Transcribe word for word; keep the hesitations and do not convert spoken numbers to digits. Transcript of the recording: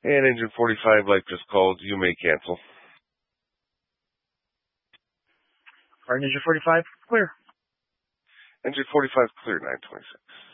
And engine forty-five, like just called, you may cancel. Pardon, engine forty-five, clear. Engine forty-five, clear, nine twenty-six.